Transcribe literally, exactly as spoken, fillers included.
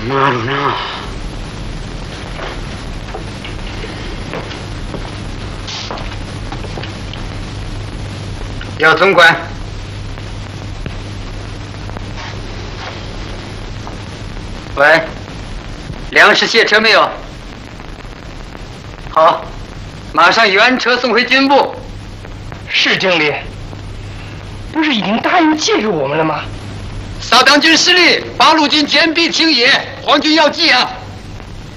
妈呢？姚总管，喂，粮食卸车没有？好，马上原车送回军部。 是经理，不是已经答应借给我们了吗？ 少将军失利，八路军坚壁清野，皇军要记啊！